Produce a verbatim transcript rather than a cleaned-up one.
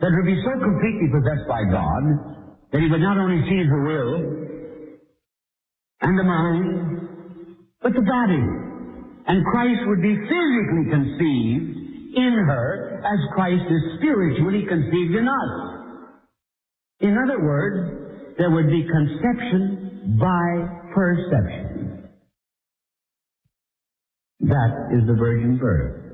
that would be so completely possessed by God that he would not only seize the will and the mind, but the body. And Christ would be physically conceived in her as Christ is spiritually conceived in us. In other words, there would be conception by perception. That is the virgin birth.